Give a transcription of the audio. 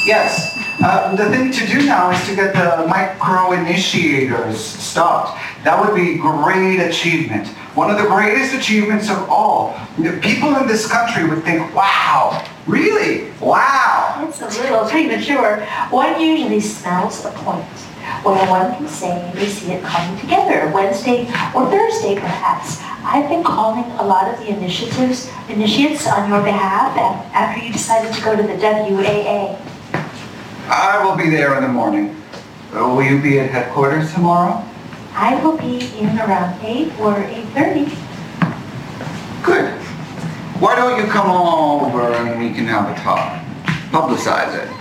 Yes. The thing to do now is to get the micro-initiators stopped. That would be a great achievement. One of the greatest achievements of all. People in this country would think, wow, really? Wow. It's a little premature. One usually smells the point. Well, one can say they see it coming together, Wednesday or Thursday perhaps. I've been calling a lot of the initiates on your behalf after you decided to go to the WAA. I will be there in the morning. Will you be at headquarters tomorrow? I will be in around 8 or 8:30. Good. Why don't you come over and we can have a talk? Publicize it.